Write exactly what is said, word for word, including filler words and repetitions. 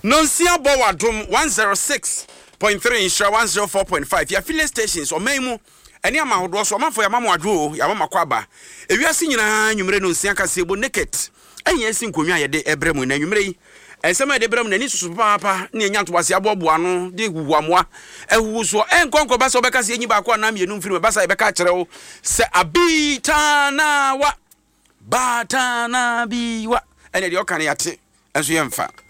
Nonsia Bowadum one oh six point three Insha one oh four point five. Ya affiliate stations or memu. Any amount was one for Yamama Adwo, Yamama Kwaba. If you are seeing a numero Sianka Sebo naked, and yes, in Kumia de Ebremu and Numre, and some of the Bram Nenis Papa, near Yant was Yabobuano, de Wamwa, and who was and Conco Basso Becas in Baquanam, you know, from Bassa Becatero, say a bitana what? Batana be what? And at your caniate, as we am found.